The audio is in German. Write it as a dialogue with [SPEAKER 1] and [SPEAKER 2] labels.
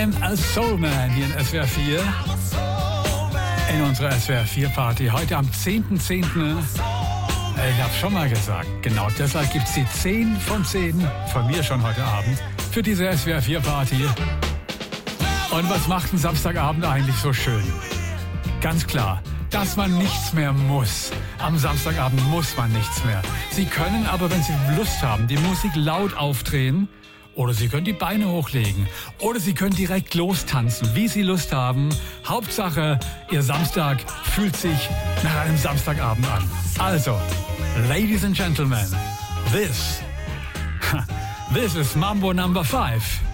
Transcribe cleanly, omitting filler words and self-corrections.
[SPEAKER 1] I'm a Soul Man hier in SWR 4. In unserer SWR 4 Party. Heute am 10.10. Ich habe schon mal gesagt, genau deshalb gibt es die 10 von 10 von mir schon heute Abend für diese SWR 4 Party. Und was macht ein Samstagabend eigentlich so schön? Ganz klar, dass man nichts mehr muss. Am Samstagabend muss man nichts mehr. Sie können aber, wenn Sie Lust haben, die Musik laut aufdrehen. Oder Sie können die Beine hochlegen. Oder Sie können direkt lostanzen, wie Sie Lust haben. Hauptsache, Ihr Samstag fühlt sich nach einem Samstagabend an. Also, Ladies and Gentlemen, this is Mambo Number 5.